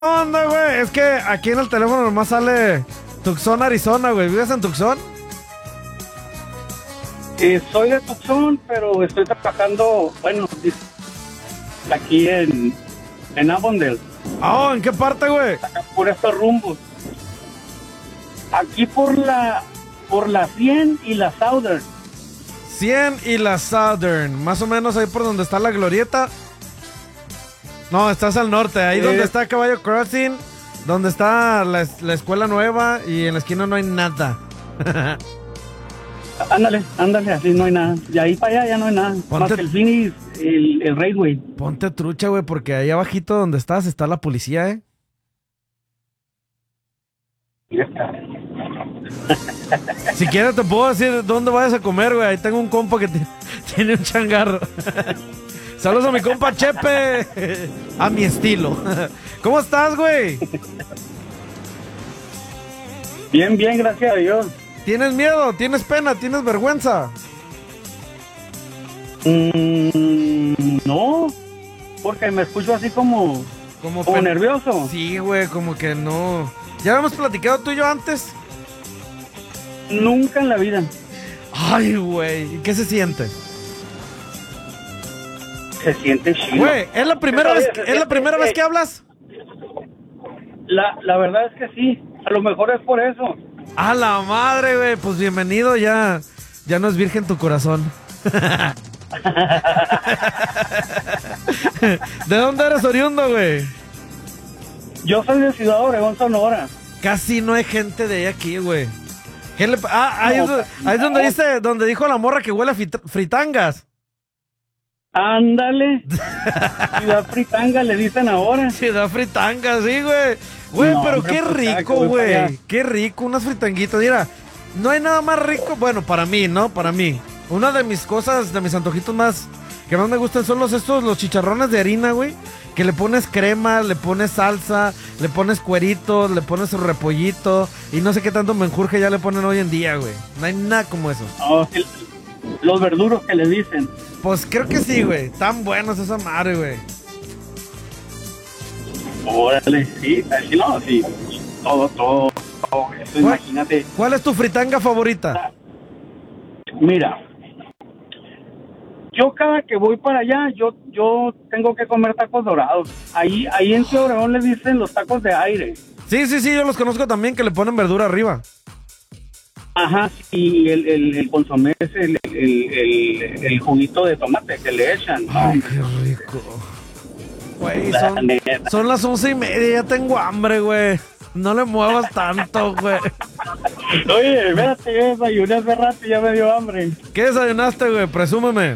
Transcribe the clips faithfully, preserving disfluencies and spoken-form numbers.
onda, güey? Es que aquí en el teléfono nomás sale Tucson, Arizona, güey. ¿Vives en Tucson? Eh, soy de Tucson, pero estoy trabajando, bueno, aquí en, en Avondale. Ah, oh, ¿en qué parte, güey? Acá por estos rumbos. Aquí por la por la cien y la Southern. cien y la Southern. Más o menos ahí por donde está la glorieta. No, estás al norte. Ahí eh. donde está Caballo Crossing. Donde está la, la escuela nueva. Y en la esquina no hay nada. Ándale, ándale, así no hay nada. De ahí para allá ya no hay nada. Ponte, más que el Phoenix, el, el Railway. Ponte trucha, güey, porque ahí abajito donde estás está la policía, ¿eh? Ya está. Si quieres te puedo decir dónde vayas a comer, güey. Ahí tengo un compa que t- tiene un changarro. Saludos a mi compa Chepe. A mi estilo. ¿Cómo estás, güey? Bien, bien, gracias a Dios. ¿Tienes miedo? ¿Tienes pena? ¿Tienes vergüenza? Mm, no, porque me escucho así como, como, como nervioso. Sí, güey, como que no. ¿Ya habíamos platicado tú y yo antes? Nunca en la vida. Ay, güey, ¿y qué se siente? Se siente chido. Güey, ¿es la primera, vez, ¿es la primera vez que hablas? La, la verdad es que sí, a lo mejor es por eso. A la madre, güey, pues bienvenido, ya, ya no es virgen tu corazón. ¿De dónde eres oriundo, güey? Yo soy de Ciudad Obregón, Sonora. Casi no hay gente de ahí aquí, güey. ¿Qué le... Ah, ahí, no, es, ahí es donde dice, donde dijo la morra que huele a fit- fritangas. Ándale. Ciudad Fritanga le dicen ahora. Ciudad Fritanga, sí, güey. Güey, no, pero hombre, qué rico, güey. Qué rico, unas fritanguitas. Mira, no hay nada más rico. Bueno, para mí, ¿no? Para mí. Una de mis cosas, de mis antojitos más que más me gustan son los estos, los chicharrones de harina, güey. Que le pones crema, le pones salsa, le pones cueritos, le pones su repollito. Y no sé qué tanto menjurje ya le ponen hoy en día, güey. No hay nada como eso. Oh, el, los verduros que le dicen. Pues creo que sí, güey. Tan buenos esa madre, güey. Órale, sí, sí, no, sí. Todo, todo, todo eso, ¿Cuál, imagínate. ¿Cuál es tu fritanga favorita? Mira, yo cada que voy para allá, yo yo tengo que comer tacos dorados. Ahí ahí en Ciudad Obregón les dicen los tacos de aire. Sí, sí, sí, yo los conozco también, que le ponen verdura arriba. Ajá, y el, el, el consomé es el, el, el, el juguito de tomate que le echan. Ay, ¿no? Qué rico. Güey, son, son las once y media, ya tengo hambre, güey. No le muevas tanto, güey. Oye, espérate, yo desayuné hace rato y ya me dio hambre. ¿Qué desayunaste, güey? Presúmeme.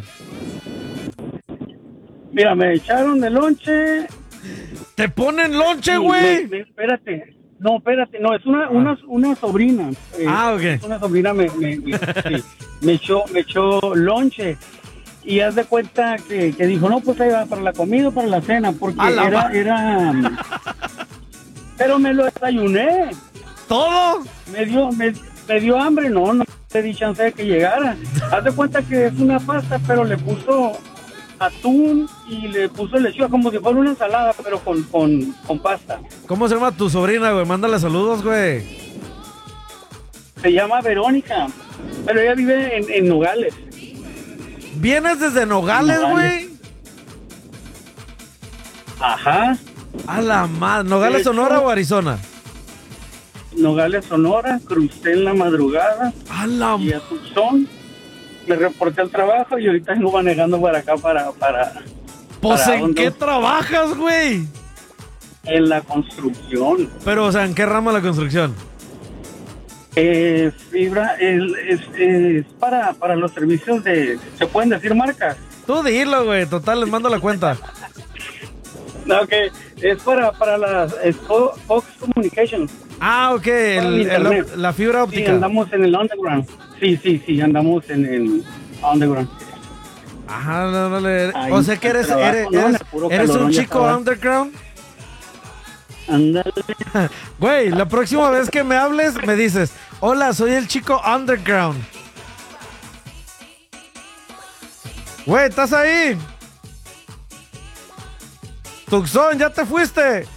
Mira, me echaron de lonche. ¿Te ponen lonche, güey? Sí, espérate. No, espérate, no, es una, ah. una, una sobrina. Eh, ah, ok. Es una sobrina me, me, me, sí, me, echó, me echó lonche. Y haz de cuenta que, que dijo, no, pues ahí va para la comida o para la cena, porque la era, era... Pero me lo desayuné. ¿Todo? Me dio, me, me dio hambre, no, no le di chance de que llegara. Haz de cuenta que es una pasta, pero le puso atún y le puso lechuga como si fuera una ensalada, pero con, con, con pasta. ¿Cómo se llama tu sobrina, güey? Mándale saludos, güey. Se llama Verónica, pero ella vive en, en Nogales. ¿Vienes desde Nogales, güey? Ajá. A la madre. ¿Nogales, Sonora o Arizona? Nogales, Sonora. Crucé en la madrugada. A la y a Tucson. Me reporté al trabajo y ahorita vengo manejando para acá para... para pues para ¿en Hondo. qué trabajas, güey? En la construcción. Pero, o sea, ¿en qué rama de la construcción? Eh, fibra, el, es, es para, para los servicios de... ¿Se pueden decir marcas? Tú dilo, güey. Total, les mando la cuenta. No, que es para, para las es Fox Communications. Ah, ok, el, el, la fibra óptica. Sí, andamos en el underground. Sí, sí, sí, andamos en el underground. Ajá, no, no, le... O sea que eres, eres, eres, eres un chico underground. Ándale. Güey, la próxima vez que me hables, me dices, hola, soy el chico underground. Güey, ¿estás ahí? Tucson, ¿ya te fuiste?